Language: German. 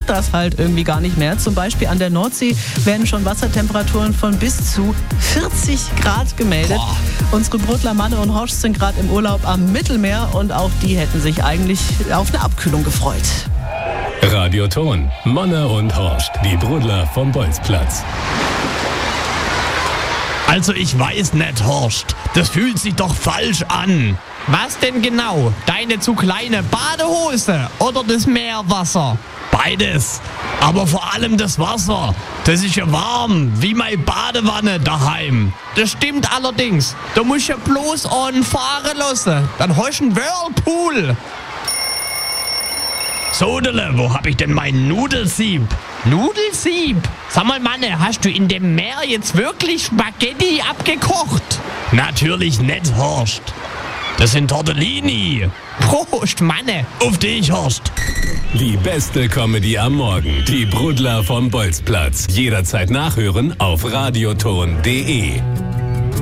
das halt irgendwie gar nicht mehr. Zum Beispiel an der Nordsee werden schon Wassertemperaturen von bis zu 40 Grad gemeldet. Boah. Unsere Brudler Manne und Horst sind gerade im Urlaub am Mittelmeer und auch die hätten sich eigentlich auf eine Abkühlung gefreut. Radioton, Manne und Horst, die Brudler vom Bolzplatz. Also ich weiß nicht, Horst. Das fühlt sich doch falsch an. Was denn genau? Deine zu kleine Badehose oder das Meerwasser? Beides. Aber vor allem das Wasser. Das ist ja warm, wie meine Badewanne daheim. Das stimmt allerdings. Du musst ja bloß einen fahren lassen. Dann hast du einen Whirlpool. Sodele, wo hab ich denn mein Nudelsieb? Nudelsieb? Sag mal, Manne, hast du in dem Meer jetzt wirklich Spaghetti abgekocht? Natürlich nicht, Horst. Das sind Tortellini. Prost, Manne. Auf dich, Horst. Die beste Comedy am Morgen, die Brudler vom Bolzplatz. Jederzeit nachhören auf radioton.de.